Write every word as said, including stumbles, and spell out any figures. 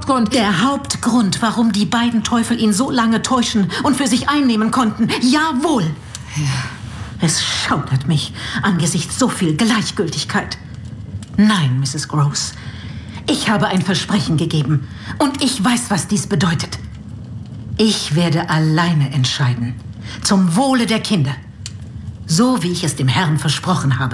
Hauptgrund? Der Hauptgrund, warum die beiden Teufel ihn so lange täuschen und für sich einnehmen konnten. Jawohl. Ja. Es schaudert mich angesichts so viel Gleichgültigkeit. Nein, Misses Gross. Ich habe ein Versprechen gegeben. Und ich weiß, was dies bedeutet. Ich werde alleine entscheiden. Zum Wohle der Kinder. So wie ich es dem Herrn versprochen habe.